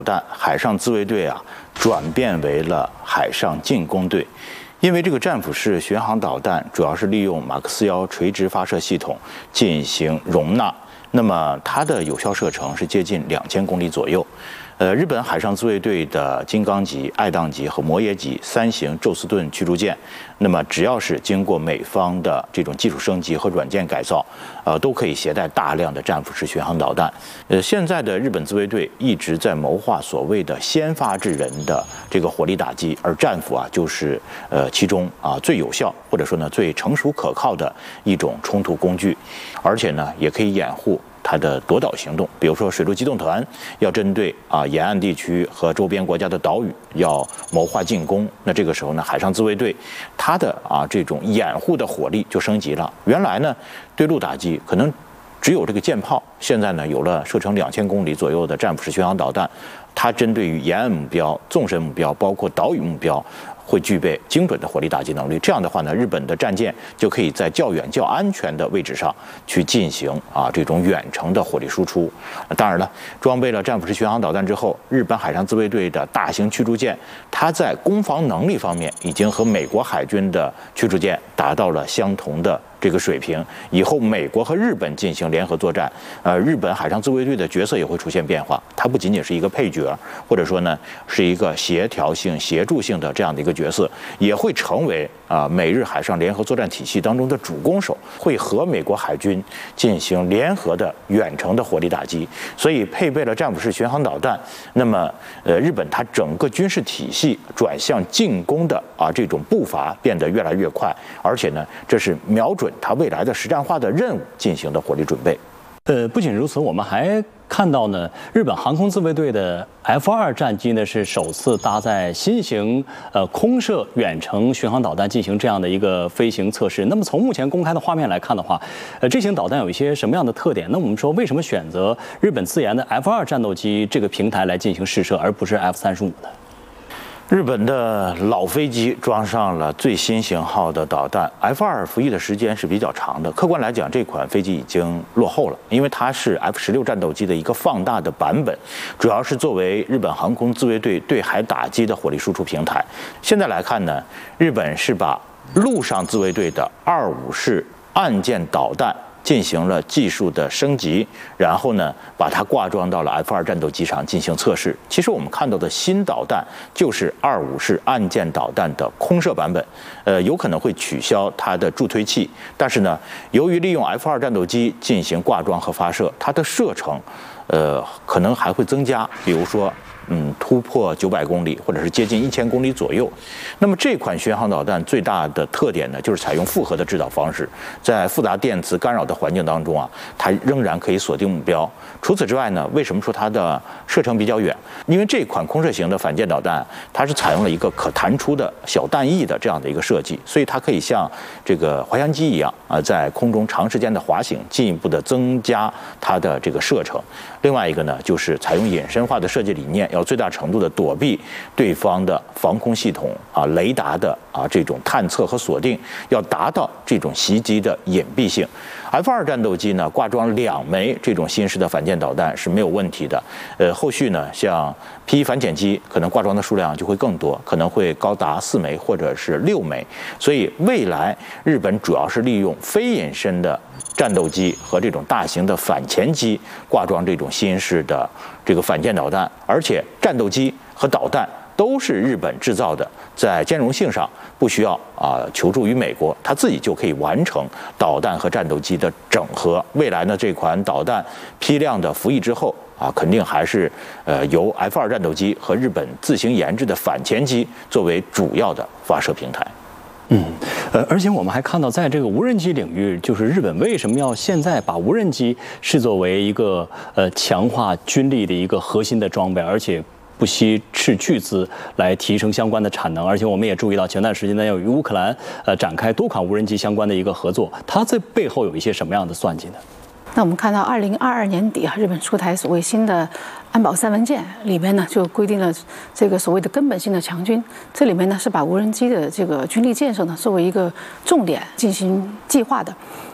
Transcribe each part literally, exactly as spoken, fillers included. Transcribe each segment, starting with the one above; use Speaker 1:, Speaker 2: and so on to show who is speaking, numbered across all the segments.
Speaker 1: 但海上自卫队啊转变为了海上进攻队，因为这个战斧式巡航导弹主要是利用马克思幺垂直发射系统进行容纳，那么它的有效射程是接近两千公里左右。呃，日本海上自卫队的金刚级、爱宕级和摩耶级三型宙斯盾驱逐舰，那么只要是经过美方的这种技术升级和软件改造，呃，都可以携带大量的战斧式巡航导弹。呃，现在的日本自卫队一直在谋划所谓的先发制人的这个火力打击，而战斧啊就是呃其中啊最有效或者说呢最成熟可靠的一种冲突工具，而且呢也可以掩护它的夺岛行动，比如说水陆机动团要针对啊沿岸地区和周边国家的岛屿要谋划进攻，那这个时候呢，海上自卫队它的啊这种掩护的火力就升级了。原来呢，对陆打击可能只有这个舰炮，现在呢有了射程两千公里左右的战斧式巡航导弹，它针对于沿岸目标、纵深目标，包括岛屿目标，会具备精准的火力打击能力。这样的话呢，日本的战舰就可以在较远、较安全的位置上去进行啊这种远程的火力输出。当然了，装备了战斧式巡航导弹之后，日本海上自卫队的大型驱逐舰，它在攻防能力方面已经和美国海军的驱逐舰达到了相同的这个水平。以后美国和日本进行联合作战，呃，日本海上自卫队的角色也会出现变化，它不仅仅是一个配角，或者说呢是一个协调性、协助性的这样的一个角色，也会成为啊、呃、美日海上联合作战体系当中的主攻手，会和美国海军进行联合的远程的火力打击。所以配备了战斧式巡航导弹，那么呃日本它整个军事体系转向进攻的啊这种步伐变得越来越快，而且呢这是瞄准它未来的实战化的任务进行的火力准备。
Speaker 2: 呃，不仅如此，我们还看到呢，日本航空自卫队的 F 二战机呢是首次搭载新型呃空射远程巡航导弹进行这样的一个飞行测试。那么从目前公开的画面来看的话，呃，这型导弹有一些什么样的特点？那我们说为什么选择日本自研的 F 二战斗机这个平台来进行试射，而不是 F 三十五呢？
Speaker 1: 日本的老飞机装上了最新型号的导弹 F 二服役的时间是比较长的。客观来讲，这款飞机已经落后了，因为它是 F 十六战斗机的一个放大的版本，主要是作为日本航空自卫队对海打击的火力输出平台。现在来看呢，日本是把陆上自卫队的二五式岸舰导弹进行了技术的升级，然后呢，把它挂装到了 F 二战斗机上进行测试。其实我们看到的新导弹就是二五式岸舰导弹的空射版本，呃，有可能会取消它的助推器，但是呢，由于利用 F 二战斗机进行挂装和发射，它的射程，呃，可能还会增加，比如说。嗯，突破九百公里或者是接近一千公里左右。那么这款巡航导弹最大的特点呢，就是采用复合的制导方式，在复杂电磁干扰的环境当中啊，它仍然可以锁定目标。除此之外呢，为什么说它的射程比较远？因为这款空射型的反舰导弹，它是采用了一个可弹出的小弹翼的这样的一个设计，所以它可以像这个滑翔机一样啊，在空中长时间的滑行，进一步的增加它的这个射程。另外一个呢，就是采用隐身化的设计理念，要最大程度的躲避对方的防空系统啊、雷达的啊这种探测和锁定，要达到这种袭击的隐蔽性。F 二战斗机呢，挂装两枚这种新式的反舰导弹是没有问题的。呃，后续呢，像 P 一反潜机可能挂装的数量就会更多，可能会高达四枚或者是六枚。所以未来日本主要是利用非隐身的战斗机和这种大型的反潜机挂装这种新式的这个反舰导弹，而且战斗机和导弹都是日本制造的，在兼容性上不需要啊求助于美国，它自己就可以完成导弹和战斗机的整合。未来呢，这款导弹批量的服役之后啊，肯定还是呃由 F 二战斗机和日本自行研制的反潜机作为主要的发射平台。
Speaker 2: 嗯，呃，而且我们还看到，在这个无人机领域，就是日本为什么要现在把无人机视作为一个呃强化军力的一个核心的装备，而且不惜斥巨资来提升相关的产能。而且我们也注意到，前段时间呢，要与乌克兰呃展开多款无人机相关的一个合作，它这背后有一些什么样的算计呢？
Speaker 3: 那我们看到，二零二二年底啊，日本出台所谓新的安保三文件，里面呢就规定了这个所谓的根本性的强军。这里面呢是把无人机的这个军力建设呢作为一个重点进行计划的。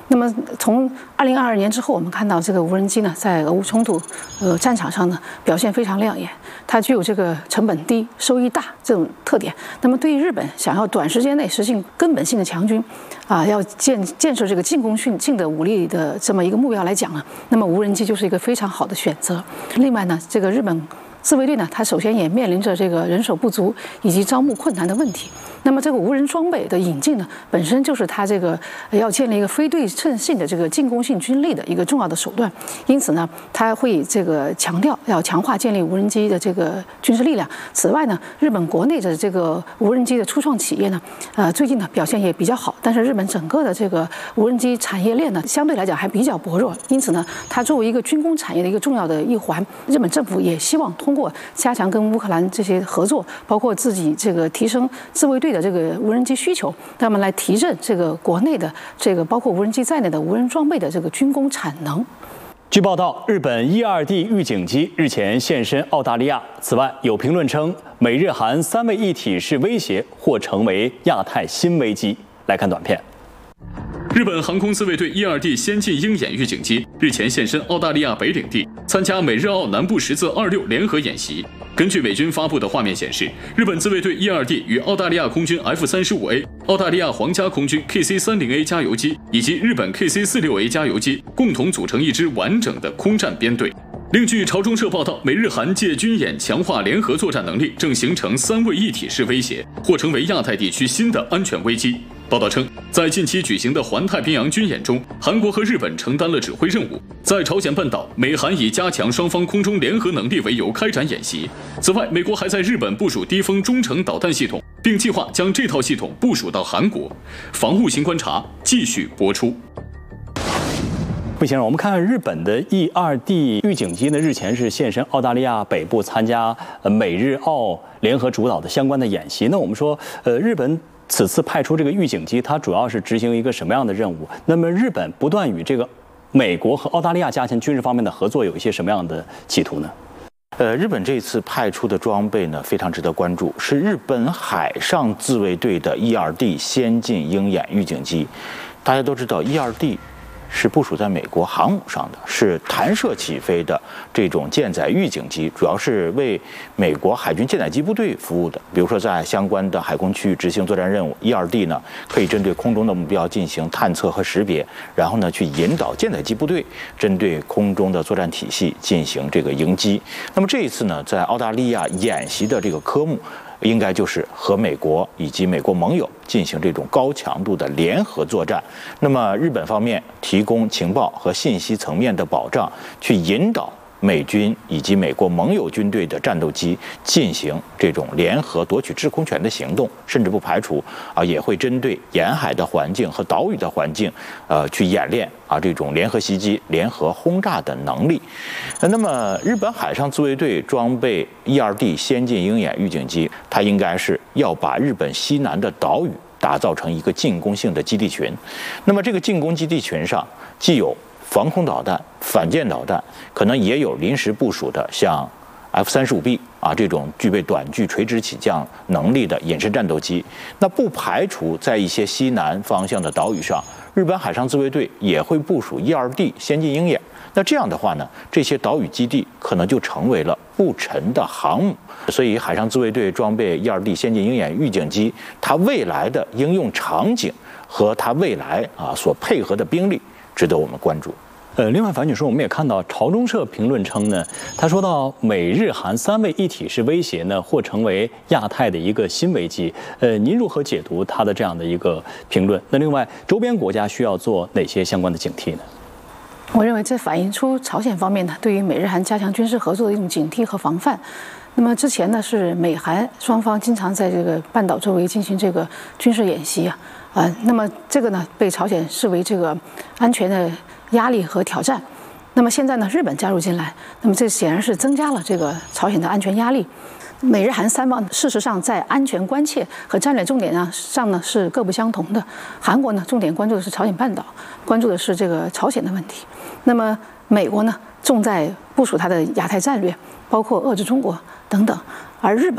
Speaker 3: 那么从二零二二年之后，我们看到这个无人机呢，在俄乌冲突呃战场上呢表现非常亮眼，它具有这个成本低、收益大这种特点。那么对于日本想要短时间内实现根本性的强军，啊，要建建设这个进攻性性的武力的这么一个目标来讲呢，那么无人机就是一个非常好的选择。另外呢，这个日本自卫队呢，它首先也面临着这个人手不足以及招募困难的问题。那么这个无人装备的引进呢，本身就是它这个要建立一个非对称性的这个进攻性军力的一个重要的手段。因此呢，它会这个强调要强化建立无人机的这个军事力量。此外呢，日本国内的这个无人机的初创企业呢，呃，最近呢表现也比较好。但是日本整个的这个无人机产业链呢，相对来讲还比较薄弱。因此呢，它作为一个军工产业的一个重要的一环，日本政府也希望通过加强跟乌克兰这些合作，包括自己这个提升自卫队的这个无人机需求，那么来提振这个国内的这个包括无人机在内的无人装备的这个军工产能。
Speaker 2: 据报道，日本 E 二 D 预警机日前现身澳大利亚。此外，有评论称，美日韩三位一体式威胁或成为亚太新危机。来看短片。
Speaker 4: 日本航空自卫队 E 二 D 先进鹰眼预警机日前现身澳大利亚北领地，参加美日澳南部十字二六联合演习。根据美军发布的画面显示，日本自卫队 E 二 D 与澳大利亚空军 F 三十五 A、澳大利亚皇家空军 K C 三十 A 加油机以及日本 K C 四十六 A 加油机共同组成一支完整的空战编队。另据朝中社报道，美日韩借军演强化联合作战能力，正形成三位一体式威胁，或成为亚太地区新的安全危机。报道称，在近期举行的环太平洋军演中，韩国和日本承担了指挥任务。在朝鲜半岛，美韩以加强双方空中联合能力为由开展演习。此外，美国还在日本部署低风中程导弹系统，并计划将这套系统部署到韩国。防务型观察继续播出。
Speaker 2: 魏先生，我们看日本的 E 二 D 预警机呢，日前是现身澳大利亚北部参加呃美日澳联合主导的相关的演习。那我们说，呃，日本此次派出这个预警机，它主要是执行一个什么样的任务？那么日本不断与这个美国和澳大利亚加强军事方面的合作，有一些什么样的企图呢？
Speaker 1: 呃，日本这次派出的装备呢，非常值得关注，是日本海上自卫队的 E 二 D 先进鹰眼预警机。大家都知道 E 二 D。是部署在美国航母上的，是弹射起飞的这种舰载预警机，主要是为美国海军舰载机部队服务的。比如说，在相关的海空区域执行作战任务 ，E 二 D 呢可以针对空中的目标进行探测和识别，然后呢去引导舰载机部队针对空中的作战体系进行这个迎击。那么这一次呢，在澳大利亚演习的这个科目，应该就是和美国以及美国盟友进行这种高强度的联合作战。那么日本方面提供情报和信息层面的保障，去引导美军以及美国盟友军队的战斗机进行这种联合夺取制空权的行动，甚至不排除啊也会针对沿海的环境和岛屿的环境，呃去演练啊这种联合袭击、联合轰炸的能力。那么日本海上自卫队装备 E 二 D 先进鹰眼预警机，它应该是要把日本西南的岛屿打造成一个进攻性的基地群。那么这个进攻基地群上既有防空导弹、反舰导弹，可能也有临时部署的像 F 三十五 B 啊这种具备短距垂直起降能力的隐身战斗机。那不排除在一些西南方向的岛屿上，日本海上自卫队也会部署 E 二 D 先进鹰眼。那这样的话呢，这些岛屿基地可能就成为了不沉的航母。所以海上自卫队装备 E 二 D 先进鹰眼预警机，它未来的应用场景和它未来啊所配合的兵力，值得我们关注。
Speaker 2: 呃，另外，樊女士，我们也看到朝中社评论称呢，他说到美日韩三位一体式威胁呢，或成为亚太的一个新危机。呃，您如何解读他的这样的一个评论？那另外，周边国家需要做哪些相关的警惕呢？
Speaker 3: 我认为这反映出朝鲜方面呢，对于美日韩加强军事合作的一种警惕和防范。那么之前呢，是美韩双方经常在这个半岛周围进行这个军事演习啊，呃，那么这个呢，被朝鲜视为这个安全的压力和挑战。那么现在呢，日本加入进来，那么这显然是增加了这个朝鲜的安全压力。美日韩三方事实上在安全关切和战略重点上呢是各不相同的。韩国呢重点关注的是朝鲜半岛，关注的是这个朝鲜的问题。那么美国呢重在部署它的亚太战略，包括遏制中国等等。而日本呢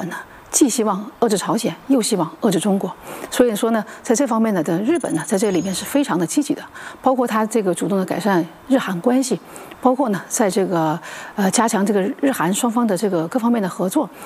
Speaker 3: 既希望遏制朝鲜，又希望遏制中国，所以说呢，在这方面呢，的日本呢，在这里面是非常的积极的，包括他这个主动的改善日韩关系，包括呢，在这个呃加强这个日韩双方的这个各方面的合作，